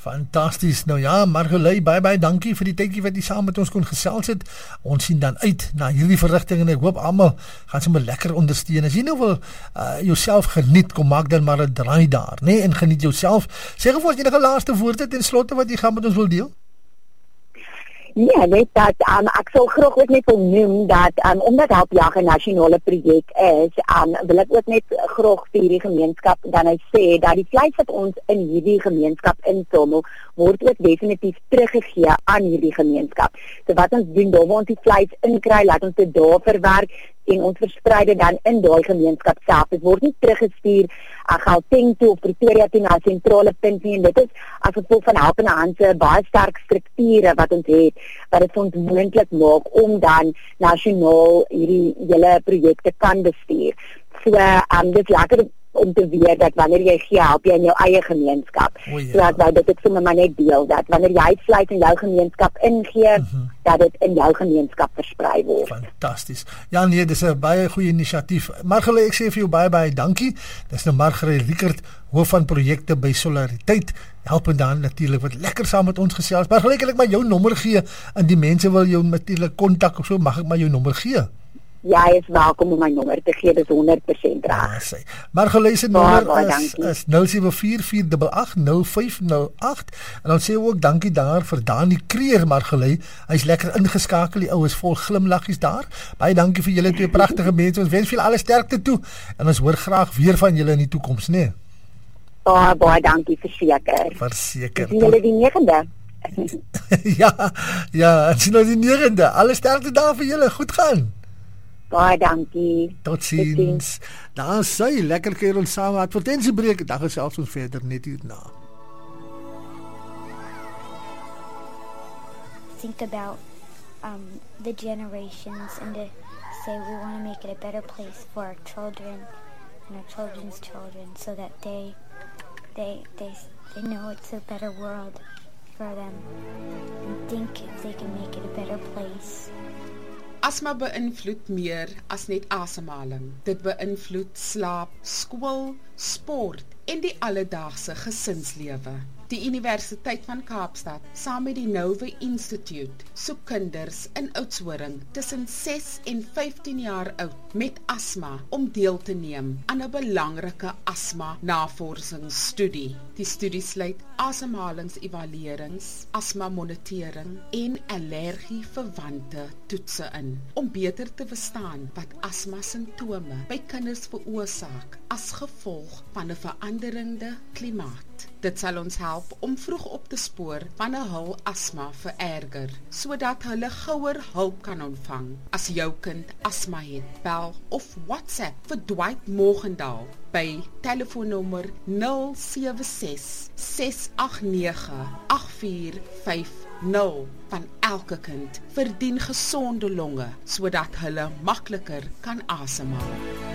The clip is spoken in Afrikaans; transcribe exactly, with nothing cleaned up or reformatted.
Fantasties. Nou ja, Margolay, baie baie dankie vir die tydjie wat jy saam met ons kon gesels het. Ons sien dan uit na hierdie verrigting en ek hoop almal gaan sommer lekker ondersteun. As jy nou wil uh, jouself geniet, kom maak dan maar 'n draai daar, né? Nee? En geniet jouself. Sê gou vir ons enige laaste woorde ten slotte wat jy gaan met ons wil deel. Ja, net dat um, ek sal graag ook net wil noem dat um, omdat Helpjag 'n nasionale projek is, um, wil ek ook net graag vir hierdie gemeenskap dan hy sê dat die vleis wat ons in hierdie gemeenskap insamel, word ook definitief teruggegee aan hierdie gemeenskap. So wat ons doen, daar waar ons die vleis inkry, laat ons dit daar verwerk en ons versprei dit dan in daai gemeenskap self. Dit word nie teruggestuur aan Gauteng toe of Pretoria toe na 'n sentrale punt nie. En dit is as gevolg van Helpende Hand se baie sterk strukture wat ons het, wat dit vir ons moontlik maak om dan nasionaal hierdie hele projekte kan bestuur. So, um, dit is lekker om te weet dat wanneer jy gee, help jy in jou eie gemeenskap. O, ja. So dat wij dit ook sommer maar net deel, dat wanneer jy vleis in jou gemeenskap ingee, mm-hmm. dat dit in jou gemeenskap versprei word. Fantasties. Ja nee, dis 'n baie goeie inisiatief. Margolay, ek sê vir jou baie baie dankie. Dis nou Margolay Riekert, hoof van projekte by Solidariteit. Helpende Hand natuurlik wat lekker saam met ons gesels. Margolay, kan ek maar jou nommer gee en die mense wil jou natuurlik kontak of so, mag ek maar jou nommer gee? Ja, jy is welkom om my nommer te gee, dis honderd persent reg. Ja, Margolay se nommer is, is nul sewe vier vier agt agt nul vyf nul agt en dan sê ook dankie daar vir Dani Kreer, Margolay. Hy's lekker ingeskakel, die ou is vol glimlaggies daar. Baie dankie vir julle twee pragtige mense. Ons wens vir julle alle sterkte toe en ons hoor graag weer van julle in die toekoms, né? Nee? Baie baie dankie, verseker. Verseker. Sien julle die negende? ja, ja, sien julle die negende. Alle sterkte daar vir julle. Goed gaan. Baie dankie. Tot ziens. Daar sy lekker keer ons saam advertentiebreek. Dan gesels ons verder net hierna. Think about um, the generations and to say we want to make it a better place for our children and our children's children so that they they they they know it's a better world for them and think if they can make it a better place. Asma beïnvloed meer as net asemhaling. Dit beïnvloed slaap, skool, sport en die alledaagse gesinslewe. Die Universiteit van Kaapstad, saam met die Nova Institute, soek kinders in Oudtshoorn tussen ses en vyftien jaar oud met asma om deel te neem aan 'n belangrike asma navorsingsstudie. Die studie sluit asemhalingsevaluerings, asma monitering en allergie-verwante toetse in om beter te verstaan wat asma simptome by kinders veroorsaak as gevolg van 'n veranderende klimaat. Dit sal ons help om vroeg op te spoor wanneer hul asma vererger, sodat hulle gouer hulp kan ontvang. As jou kind asma het, bel of WhatsApp vir Dwight Morgendaal by telefoonnommer nul sewe ses ses agt nege agt vier vyf nul. Van elke kind verdien gesonde longe, sodat hulle makliker kan asemhaal.